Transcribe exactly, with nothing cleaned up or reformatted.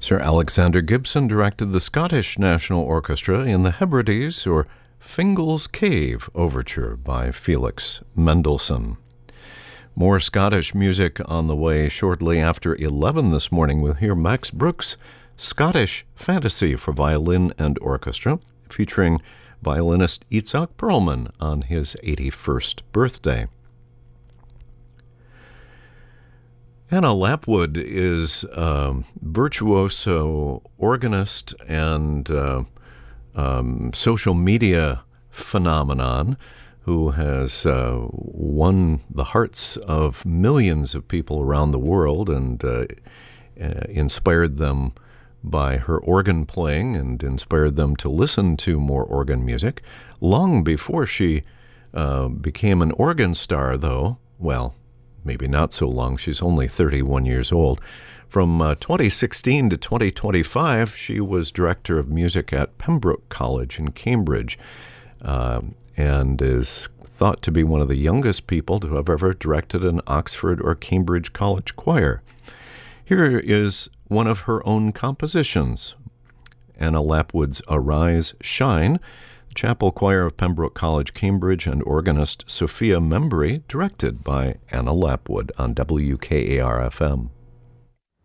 Sir Alexander Gibson directed the Scottish National Orchestra in the Hebrides, or Fingal's Cave Overture by Felix Mendelssohn. More Scottish music on the way shortly after eleven this morning. We'll hear Max Brooks' Scottish Fantasy for Violin and Orchestra, featuring violinist Itzhak Perlman on his eighty-first birthday. Anna Lapwood is a virtuoso organist and uh, um, social media phenomenon who has uh, won the hearts of millions of people around the world and uh, uh, inspired them by her organ playing and inspired them to listen to more organ music. Long before she uh, became an organ star, though, well, maybe not so long, she's only thirty-one years old. From uh, twenty sixteen to twenty twenty-five, she was director of music at Pembroke College in Cambridge, uh, and is thought to be one of the youngest people to have ever directed an Oxford or Cambridge College choir. Here is one of her own compositions, Anna Lapwood's Arise, Shine. The Chapel Choir of Pembroke College, Cambridge, and organist Sophia Membry, directed by Anna Lapwood on W K A R F M.